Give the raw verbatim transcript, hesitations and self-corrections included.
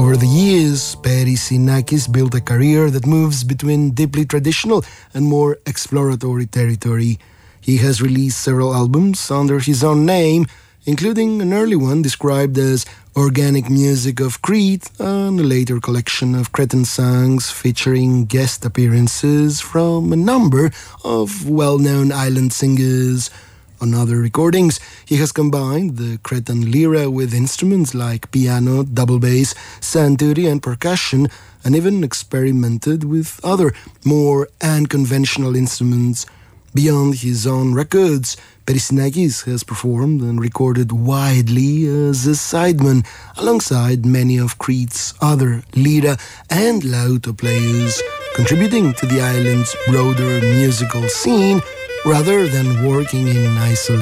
Over the years, Peris Sinakis built a career that moves between deeply traditional and more exploratory territory. He has released several albums under his own name, including an early one described as Organic Music of Crete, and a later collection of Cretan songs featuring guest appearances from a number of well-known island singers. On other recordings, he has combined the Cretan lyra with instruments like piano, double bass, santuri and percussion, and even experimented with other, more unconventional instruments. Beyond his own records, Peris Sinakis has performed and recorded widely as a sideman alongside many of Crete's other lyra and lauto players, contributing to the island's broader musical scene rather than working in isolation.